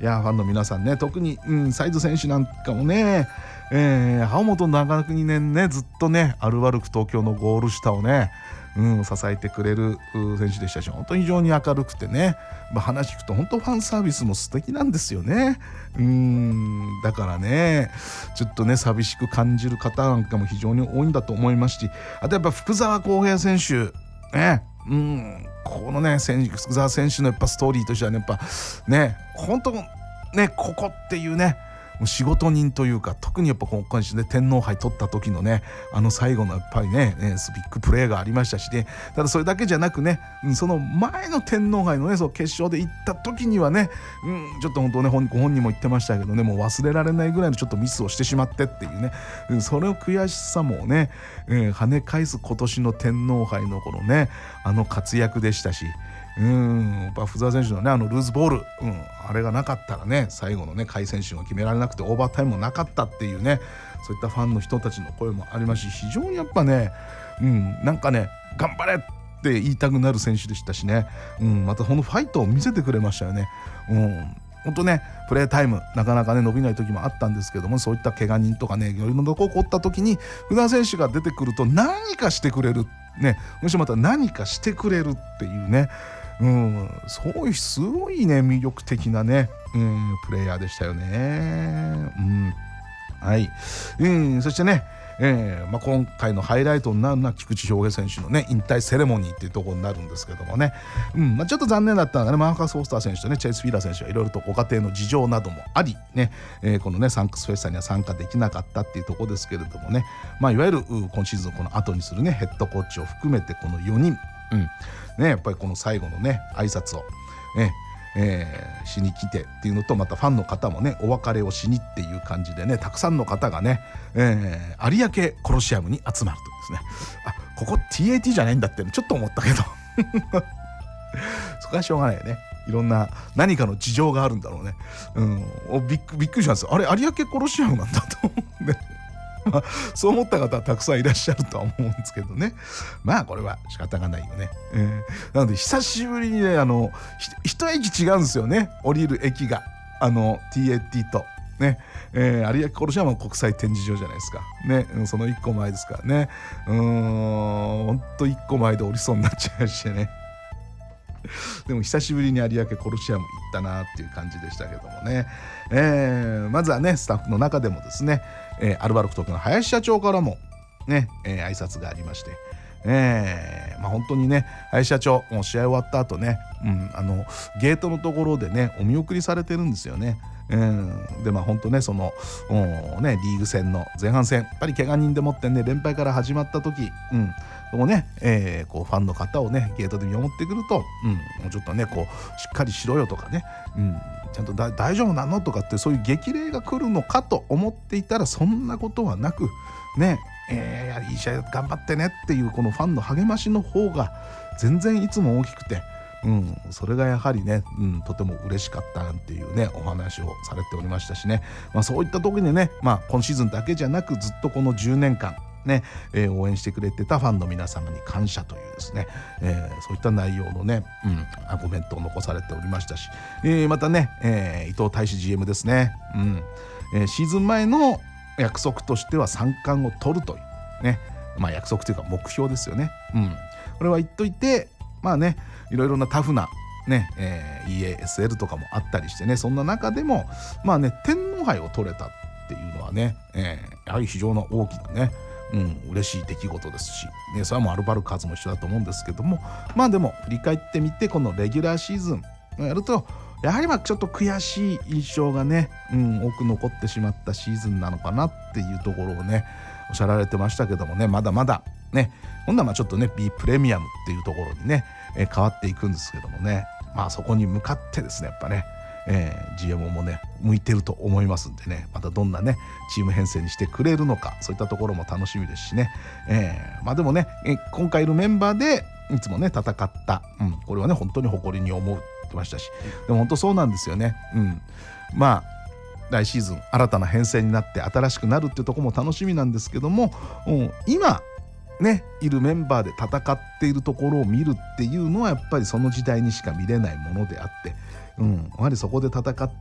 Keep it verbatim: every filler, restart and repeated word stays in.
いやファンの皆さんね、特に、うん、サイズ選手なんかもね、えー、浜本長国年ねずっとねアルバルク東京のゴール下をね、うん、支えてくれる選手でしたし、本当に非常に明るくてね、まあ、話聞くと本当ファンサービスも素敵なんですよね。うーんだからねちょっとね寂しく感じる方なんかも非常に多いんだと思いますし、あとやっぱ福澤浩平選手ね、うんこのね福澤選手のやっぱストーリーとしてはねやっぱね本当ねここっていうねもう仕事人というか、特にやっぱ今回ね天皇杯取った時のねあの最後のやっぱりねビッグプレーがありましたしね、ただそれだけじゃなくねその前の天皇杯のねその決勝で行った時にはね、うん、ちょっと本当ねご本人も言ってましたけどね、もう忘れられないぐらいのちょっとミスをしてしまってっていうね、うん、それを悔しさもね、えー、跳ね返す今年の天皇杯のこのねあの活躍でしたし、うんやっぱ福澤選手のねあのルーズボール、うん、あれがなかったらね最後のね海選手が決められなくてオーバータイムもなかったっていうね、そういったファンの人たちの声もありますし、非常にやっぱね、うん、なんかね頑張れって言いたくなる選手でしたしね、うん、またこのファイトを見せてくれましたよね。うん本当ねプレータイムなかなかね伸びない時もあったんですけども、そういった怪我人とかねいろいろなとこ起こった時に福澤選手が出てくると何かしてくれるね、もしまた何かしてくれるっていうね、うん、そういうすごいね魅力的なね、うん、プレイヤーでしたよね。うんはい、うん、そしてね、えーまあ、今回のハイライトになるのは菊池翔平選手のね引退セレモニーっていうところになるんですけどもね、うんまあ、ちょっと残念だったのがねマーカス・フォスター選手とねチェイス・フィーラー選手はいろいろとご家庭の事情などもありね、えー、このねサンクスフェスタには参加できなかったっていうところですけれどもね、まあ、いわゆる今シーズンこの後にするねヘッドコーチを含めてこのよにん、うんね、やっぱりこの最後のね挨拶をねえー、しに来てっていうのと、またファンの方もねお別れをしにっていう感じでねたくさんの方がね、えー、有明コロシアムに集まるとですね、あここ ティーエーティー じゃないんだってちょっと思ったけどそこはしょうがないよね、いろんな何かの事情があるんだろうね、うん、おびっくびっくりしたんですよ、あれ有明コロシアムなんだと思うんでまあ、そう思った方はたくさんいらっしゃるとは思うんですけどね、まあこれは仕方がないよね、えー、なので久しぶりにねあの一駅違うんですよね、降りる駅があの ティーエーティー とね、えー、有明コロシアムは国際展示場じゃないですかね、うん、そのいっこまえですからね、うーんほんといっこまえで降りそうになっちゃいましてねでも久しぶりに有明コロシアム行ったなっていう感じでしたけどもね、えー、まずはねスタッフの中でもですね、えー、アルバルク東京の林社長からもね、えー、挨拶がありまして、えーまあ、本当にね林社長もう試合終わった後ね、うん、あのゲートのところでねお見送りされてるんですよね。うん、でまあ本当ねそのねリーグ戦の前半戦やっぱり怪我人でもってね連敗から始まった時、うんそこね、えー、こうファンの方をねゲートで見守ってくると、うん、もうちょっとねこうしっかりしろよとかね、うん、ちゃんとだ大丈夫なのとかってそういう激励が来るのかと思っていたらそんなことはなくね、えー、いい試合頑張ってねっていうこのファンの励ましの方が全然いつも大きくて、うん、それがやはりね、うん、とても嬉しかったなんていうねお話をされておりましたしね、まあ、そういった時にね、まあ、今シーズンだけじゃなくずっとこのじゅうねんかんねえー、応援してくれてたファンの皆様に感謝というですね、えー、そういった内容のね、うん、コメントを残されておりましたし、えー、またね、えー、伊藤大志 ジーエム ですね、うんえー、シーズン前の約束としてはさんかんを取るというね、まあ約束というか目標ですよね、うん、これは言っといてまあねいろいろなタフなね、えー、イーエーエスエル とかもあったりしてね、そんな中でもまあね天皇杯を取れたっていうのはね、えー、やはり非常な大きなねうん、嬉しい出来事ですし、ね、それはもうアルバルカーズも一緒だと思うんですけども、まあでも振り返ってみてこのレギュラーシーズンやるとやはりまあちょっと悔しい印象がね、うん、多く残ってしまったシーズンなのかなっていうところをねおっしゃられてましたけどもね、まだまだね今度はまあちょっとね B プレミアムっていうところにね、え変わっていくんですけどもね、まあそこに向かってですねやっぱねえー、ジーエム もね向いてると思いますんでね、またどんなねチーム編成にしてくれるのかそういったところも楽しみですしね、えー、まあでもね、えー、今回いるメンバーでいつもね戦った、うん、これはね本当に誇りに思ってましたし、でも本当そうなんですよね、うん、まあ来シーズン新たな編成になって新しくなるっていうところも楽しみなんですけども、うん、今ねいるメンバーで戦っているところを見るっていうのはやっぱりその時代にしか見れないものであって、うん、やはりそこで戦っ